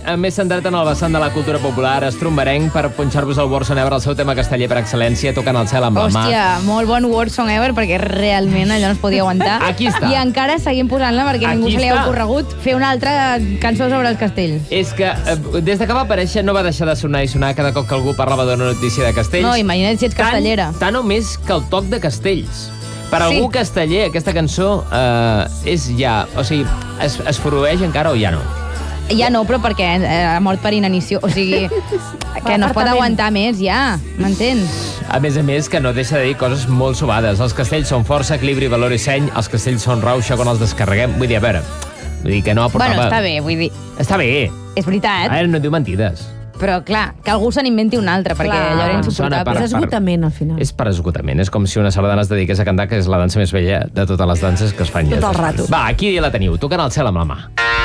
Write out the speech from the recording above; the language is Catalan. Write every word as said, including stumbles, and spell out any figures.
més centrat en el vessant de la cultura popular, estrombarenc, per punxar-vos el Words on Ever, el seu tema casteller per excel·lència, tocant el cel amb la mà. Hòstia, molt bon Words on Ever, perquè realment allò no es podia aguantar. Aquí està. I encara seguim posant-la perquè Aquí ningú se li ha està. ocorregut fer una altra cançó sobre els castells. És que eh, des de que va aparèixer no va deixar de sonar i sonar cada cop que algú parlava d'una notícia de castells. No, imagina't si ets castellera. Tant, tant o més que el toc de castells. Per Sí. algú casteller, aquesta cançó eh, és ja... O sigui, es, es frueix encara o ja no? Ja no, però perquè eh, ha mort per inanició. O sigui, que no es pot aguantar més, ja. M'entens? A més a més, que no deixa de dir coses molt suades. Els castells són força, equilibri, valor i seny. Els castells són rauxa quan els descarreguem. Vull dir, a veure, vull dir que no aportava... Bueno, està bé, vull dir... Està bé. És veritat. A veure, no diu mentides. Però, clar, que algú se n'inventi un altre, perquè Clar. allò era Sona insuportable. per- És esgotament, al final. És per esgotament. És com si una sardana es dediqués a cantar, que és la dansa més vella de totes les danses que es fan. Tot ja. el rato. Va, aquí la teniu, tocant el cel amb la mà.